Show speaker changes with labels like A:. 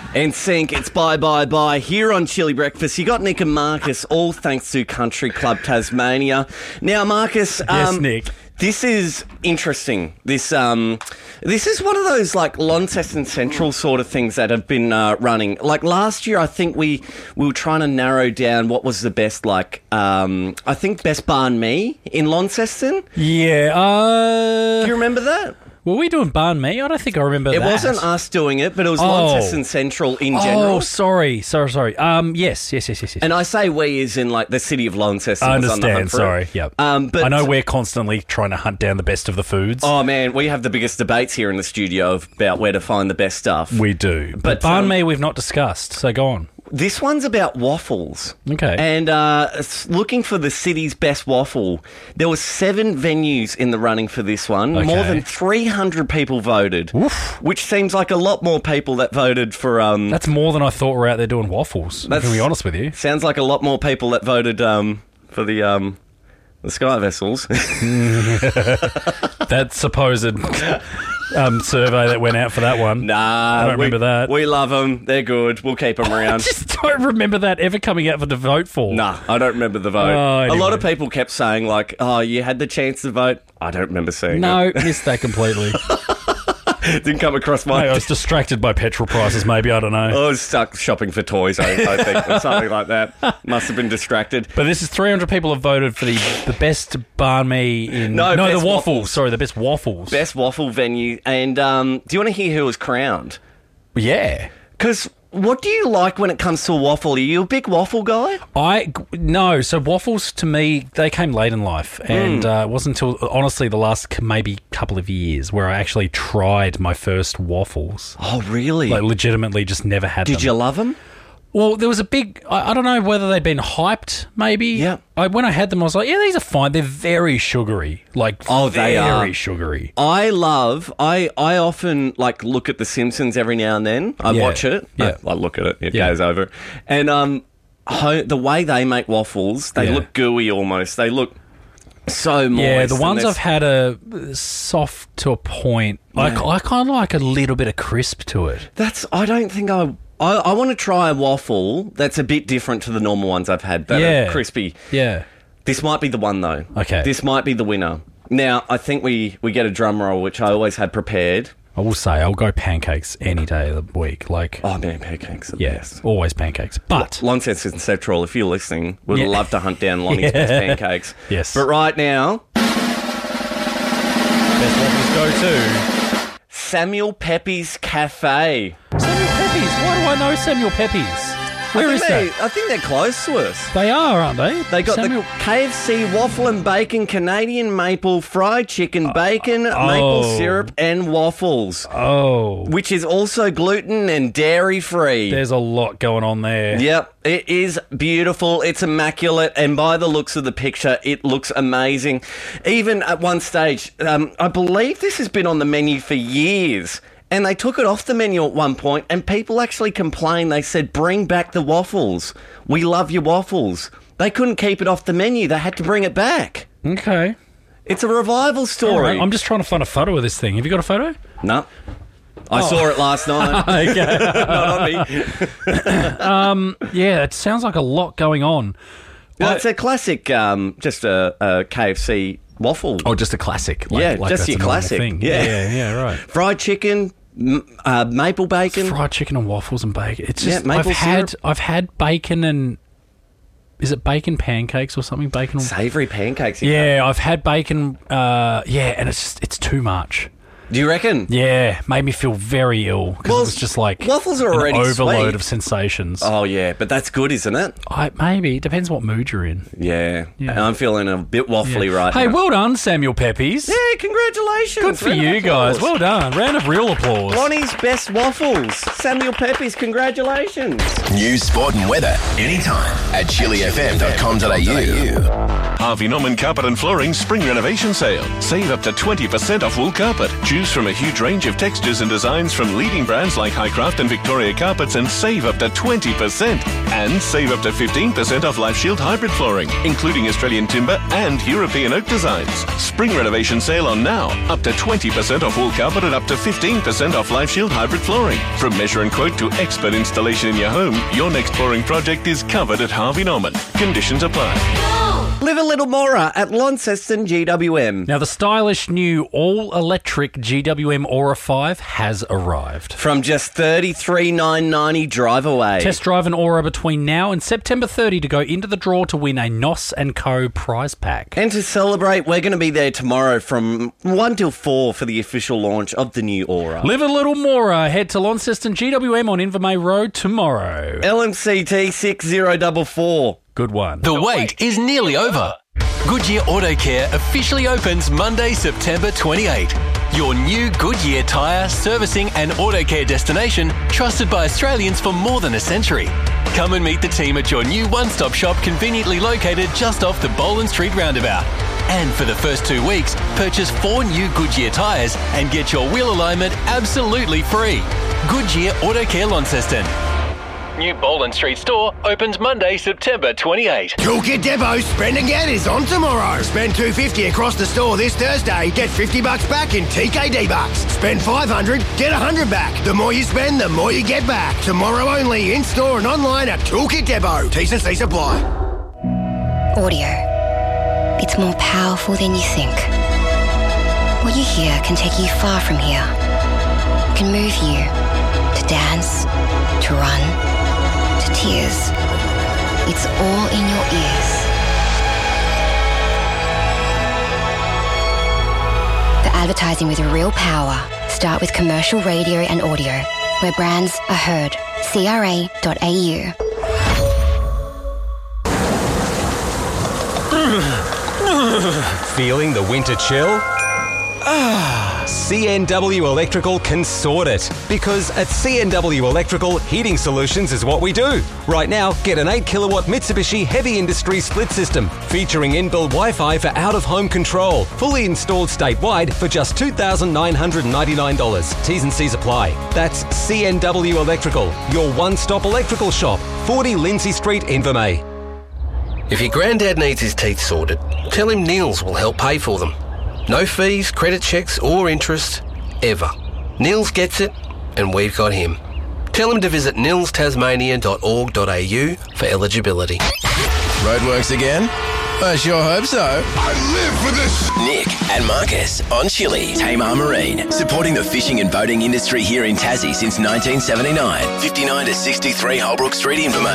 A: And Sync, it's bye here on Chili Breakfast. You got Nick and Marcus, all thanks to Country Club Tasmania. Now, Marcus,
B: Yes, Nick.
A: this is interesting. This is one of those like Launceston Central sort of things that have been running. Like last year, I think we were trying to narrow down what was the best. Like I think best banh mi in Launceston.
B: Yeah.
A: Do you remember that?
B: Were we doing banh mi? I don't think I remember that.
A: It wasn't us doing it, but it was Launceston Central in general.
B: Oh, sorry. Yes.
A: And I say we as in like the city of Launceston.
B: I
A: was on the hunt
B: understand.
A: for it.
B: Sorry. Yep.
A: But
B: I know we're constantly trying to hunt down the best of the foods.
A: Oh man, we have the biggest debates here in the studio about where to find the best stuff.
B: We do. But banh mi we've not discussed, so go on.
A: This one's about waffles.
B: Okay.
A: And it's looking for the city's best waffle. There were 7 venues in the running for this one.
B: Okay.
A: More than 300 people voted.
B: Oof.
A: Which seems like a lot more people that voted for...
B: That's more than I thought were out there doing waffles, to be honest with you.
A: Sounds like a lot more people that voted for the Sky Vessels.
B: That supposed survey that went out for that one.
A: Nah.
B: I don't remember that.
A: We love them. They're good. We'll keep them
B: I
A: around.
B: just don't remember that ever coming out for the vote for.
A: Nah, I don't remember the vote.
B: Oh, anyway.
A: A lot of people kept saying, like, oh, you had the chance to vote. I don't remember seeing
B: No, missed that completely.
A: it. Didn't come across my...
B: Mate, I was distracted by petrol prices, maybe. I don't know.
A: I was stuck shopping for toys, I think, or something like that. Must have been distracted.
B: But this is 300 people have voted for the best banh mi in...
A: No,
B: the
A: best
B: waffles.
A: waffles.
B: Sorry, the best waffles.
A: Best waffle venue. And do you want to hear who was crowned?
B: Yeah.
A: Because what do you like when it comes to a waffle? Are you a big waffle guy?
B: No. So waffles, to me, they came late in life. And it wasn't until, honestly, the last maybe couple of years where I actually tried my first waffles.
A: Oh, really?
B: Like, legitimately just never had them.
A: Did you love them?
B: Well, there was a big... I don't know whether they'd been hyped, maybe.
A: Yeah.
B: When I had them, I was like, yeah, these are fine. They're very sugary. Like,
A: they are.
B: very sugary.
A: I often, like, look at The Simpsons every now and then. I watch it.
B: Yeah.
A: I look at it. It goes over. And the way they make waffles, they look gooey almost. They look so moist.
B: Yeah, the ones I've had are soft to a point.
A: Yeah.
B: I kind of like a little bit of crisp to it.
A: I don't think I want to try a waffle that's a bit different to the normal ones I've had that are crispy.
B: Yeah.
A: This might be the one, though.
B: Okay.
A: This might be the winner. Now, I think we get a drum roll, which I always had prepared.
B: I will say, I'll go pancakes any day of the week. Like,
A: Oh, man, pancakes are the best.
B: always pancakes. But
A: Launceston Central, if you're listening, would love to hunt down Lonnie's best pancakes.
B: Yes.
A: But right now,
B: best waffles go to
A: Samuel Pepe's Cafe.
B: Samuel Pepys. Why do I know Samuel Pepys? Where is that?
A: I think they're close to us.
B: They are, aren't they?
A: They got the KFC waffle and bacon, Canadian maple, fried chicken, bacon, maple syrup, and waffles.
B: Oh.
A: Which is also gluten and dairy free.
B: There's a lot going on there.
A: Yep, it is beautiful. It's immaculate, and by the looks of the picture, it looks amazing. Even at one stage, I believe this has been on the menu for years. And they took it off the menu at one point, and people actually complained. They said, bring back the waffles. We love your waffles. They couldn't keep it off the menu. They had to bring it back.
B: Okay.
A: It's a revival story.
B: Right, I'm just trying to find a photo of this thing. Have you got a photo?
A: No. I saw it last night.
B: Okay.
A: Not on me.
B: Yeah, it sounds like a lot going on.
A: Well, it's a classic, just a KFC waffle.
B: Oh, just a classic.
A: Just
B: that's
A: your
B: a normal
A: classic.
B: thing.
A: Yeah.
B: Yeah, right.
A: Fried chicken, maple bacon.
B: Fried chicken and waffles and bacon. It's just
A: maple syrup.
B: I've had bacon and is it bacon pancakes or something? Bacon.
A: Savoury pancakes.
B: Yeah, I've had bacon. And it's too much.
A: Do you reckon?
B: Yeah, made me feel very ill because it was just like
A: waffles are already
B: an overload
A: sweet.
B: of sensations.
A: Oh yeah, but that's good, isn't it?
B: Maybe depends what mood you're in.
A: Yeah. And I'm feeling a bit waffly right now.
B: Hey, well done, Samuel Pepys.
A: Yeah, congratulations.
B: Good for
A: Round of
B: you
A: applause.
B: guys. Well done. Round of real applause.
A: Lonnie's best waffles. Samuel Pepys, congratulations.
C: News, sport and weather anytime at chilifm.com.au.
D: Harvey Norman Carpet and Flooring Spring Renovation Sale. Save up to 20% off wool carpet. Choose from a huge range of textures and designs from leading brands like Highcraft and Victoria Carpets and save up to 20%. And save up to 15% off LifeShield hybrid flooring, including Australian timber and European oak designs. Spring renovation sale on now. Up to 20% off wool carpet and up to 15% off LifeShield hybrid flooring. From measure and quote to expert installation in your home, your next flooring project is covered at Harvey Norman. Conditions apply.
A: Live a little more at Launceston GWM.
B: Now, the stylish new all-electric GWM Aura 5 has arrived.
A: From just $33,990 drive away.
B: Test drive an Aura between now and September 30 to go into the draw to win a NOS & Co prize pack.
A: And to celebrate, we're going to be there tomorrow from 1 till 4 for the official launch of the new Aura.
B: Live a little more. Head to Launceston GWM on Invermay Road tomorrow.
A: LMCT 6044.
B: Good one.
C: The wait is nearly over. Goodyear Auto Care officially opens Monday, September 28. Your new Goodyear tyre, servicing and auto care destination, trusted by Australians for more than a century. Come and meet the team at your new one-stop shop conveniently located just off the Boland Street roundabout. And for the first 2 weeks, purchase 4 new Goodyear tyres and get your wheel alignment absolutely free. Goodyear Auto Care Launceston. New Boland Street store opens Monday, September 28.
E: Toolkit Depot Spend Again is on tomorrow. Spend $250 across the store this Thursday. Get $50 back in TKD bucks. Spend $500, get $100 back. The more you spend, the more you get back. Tomorrow only, in store and online at Toolkit Depot. T's and C's apply.
F: Audio. It's more powerful than you think. What you hear can take you far from here. It can move you to dance, to run, to tears. It's all in your ears. For advertising with real power, start with commercial radio and audio, where brands are heard. CRA.au.
G: Feeling the winter chill? CNW Electrical can sort it. Because at CNW Electrical, heating solutions is what we do. Right now, get an 8 kilowatt Mitsubishi Heavy Industry split system featuring inbuilt Wi-Fi for out-of-home control. Fully installed statewide for just $2,999. T's and C's apply. That's CNW Electrical, your one-stop electrical shop. 40 Lindsay Street, Invermay.
H: If your granddad needs his teeth sorted, tell him Nils will help pay for them. No fees, credit checks or interest, ever. Nils gets it, and we've got him. Tell him to visit nilstasmania.org.au for eligibility.
C: Roadworks again? I sure hope so.
E: I live for this.
C: Nick and Marcus on Chili. Tamar Marine, supporting the fishing and boating industry here in Tassie since 1979. 59 to 63 Holbrook Street, Invermay.